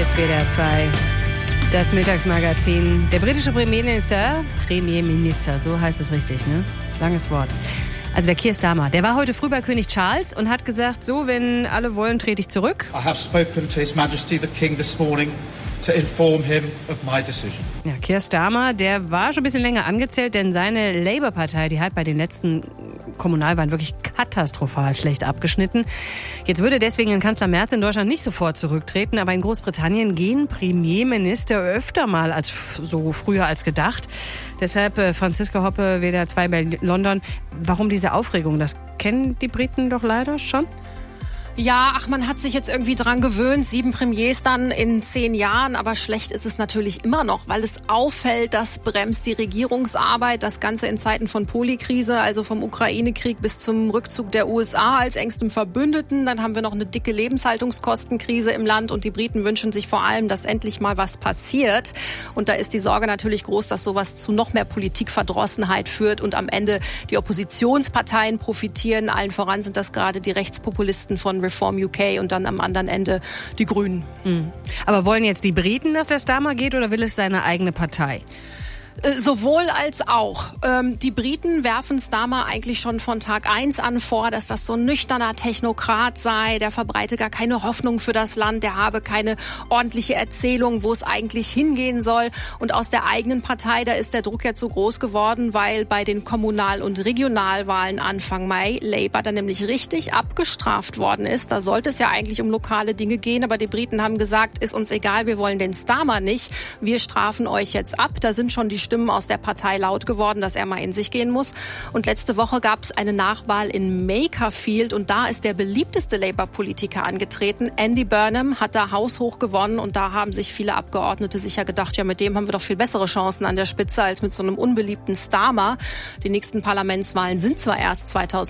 Hier ist WDR 2, das Mittagsmagazin. Der britische Premierminister, so heißt es richtig, ne? Langes Wort. Also der Keir Starmer, der war heute früh bei König Charles und hat gesagt, so, wenn alle wollen, trete ich zurück. I have spoken to His Majesty the King this morning to inform him of my decision. Ja, Keir Starmer, der war schon ein bisschen länger angezählt, denn seine Labour-Partei, die hat bei den letzten Kommunalwahlen wirklich katastrophal schlecht abgeschnitten. Jetzt würde deswegen ein Kanzler Merz in Deutschland nicht sofort zurücktreten, aber in Großbritannien gehen Premierminister öfter mal als so früher als gedacht. Deshalb Franziska Hoppe, WDR 2 bei London. Warum diese Aufregung? Das kennen die Briten doch leider schon. Ja, man hat sich jetzt irgendwie dran gewöhnt, 7 Premiers dann in 10 Jahren, aber schlecht ist es natürlich immer noch, weil es auffällt, das bremst die Regierungsarbeit, das Ganze in Zeiten von Polikrise, also vom Ukraine-Krieg bis zum Rückzug der USA als engstem Verbündeten. Dann haben wir noch eine dicke Lebenshaltungskostenkrise im Land und die Briten wünschen sich vor allem, dass endlich mal was passiert. Und da ist die Sorge natürlich groß, dass sowas zu noch mehr Politikverdrossenheit führt und am Ende die Oppositionsparteien profitieren. Allen voran sind das gerade die Rechtspopulisten von Reform UK und dann am anderen Ende die Grünen. Aber wollen jetzt die Briten, dass der Starmer geht, oder will es seine eigene Partei? Sowohl als auch. Die Briten werfen Starmer eigentlich schon von Tag 1 an vor, dass das so ein nüchterner Technokrat sei, der verbreite gar keine Hoffnung für das Land, der habe keine ordentliche Erzählung, wo es eigentlich hingehen soll. Und aus der eigenen Partei, da ist der Druck jetzt so groß geworden, weil bei den Kommunal- und Regionalwahlen Anfang Mai Labour dann nämlich richtig abgestraft worden ist. Da sollte es ja eigentlich um lokale Dinge gehen, aber die Briten haben gesagt, ist uns egal, wir wollen den Starmer nicht, wir strafen euch jetzt ab. Da sind schon die Stimmen aus der Partei laut geworden, dass er mal in sich gehen muss. Und letzte Woche gab es eine Nachwahl in Makerfield und da ist der beliebteste Labour-Politiker angetreten. Andy Burnham hat da haushoch gewonnen und da haben sich viele Abgeordnete sicher gedacht, ja, mit dem haben wir doch viel bessere Chancen an der Spitze als mit so einem unbeliebten Starmer. Die nächsten Parlamentswahlen sind zwar erst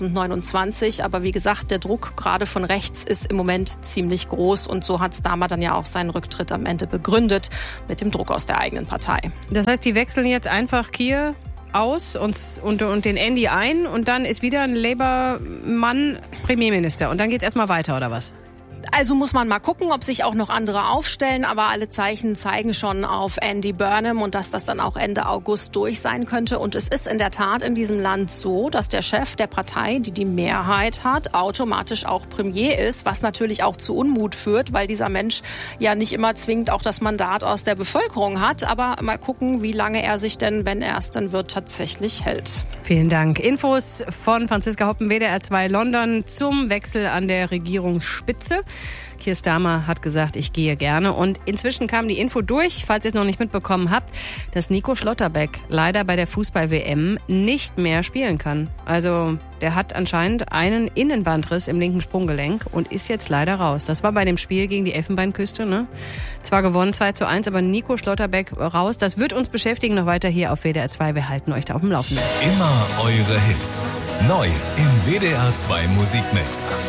2029, aber wie gesagt, der Druck gerade von rechts ist im Moment ziemlich groß und so hat Starmer dann ja auch seinen Rücktritt am Ende begründet mit dem Druck aus der eigenen Partei. Das heißt, die wechseln jetzt einfach Keir aus und den Andy ein und dann ist wieder ein Labour-Mann Premierminister und dann geht's erstmal weiter, oder was? Also muss man mal gucken, ob sich auch noch andere aufstellen, aber alle Zeichen zeigen schon auf Andy Burnham und dass das dann auch Ende August durch sein könnte. Und es ist in der Tat in diesem Land so, dass der Chef der Partei, die die Mehrheit hat, automatisch auch Premier ist, was natürlich auch zu Unmut führt, weil dieser Mensch ja nicht immer zwingend auch das Mandat aus der Bevölkerung hat. Aber mal gucken, wie lange er sich denn, wenn er es dann wird, tatsächlich hält. Vielen Dank. Infos von Franziska Hoppen, WDR 2 London zum Wechsel an der Regierungsspitze. Keir Starmer hat gesagt, ich gehe gerne. Und inzwischen kam die Info durch, falls ihr es noch nicht mitbekommen habt, dass Nico Schlotterbeck leider bei der Fußball-WM nicht mehr spielen kann. Also der hat anscheinend einen Innenbandriss im linken Sprunggelenk und ist jetzt leider raus. Das war bei dem Spiel gegen die Elfenbeinküste, ne? Zwar gewonnen 2:1, aber Nico Schlotterbeck raus. Das wird uns beschäftigen noch weiter hier auf WDR 2. Wir halten euch da auf dem Laufenden. Immer eure Hits. Neu im WDR 2 Musikmix.